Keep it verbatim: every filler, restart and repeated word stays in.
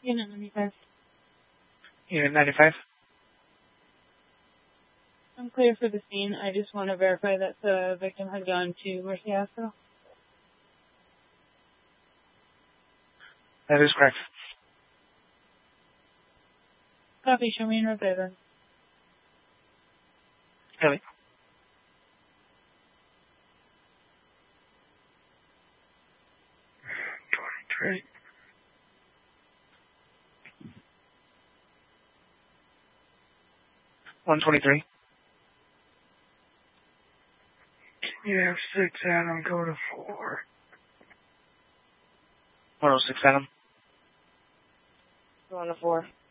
Unit ninety-five. Unit ninety-five. I'm clear for the scene. I just want to verify that the victim had gone to Mercy Hospital. That is correct. Copy. Show me in road favor. Really? twenty-three. one twenty-three. You have six Adam, go to four. one oh six Adam. Go on to four.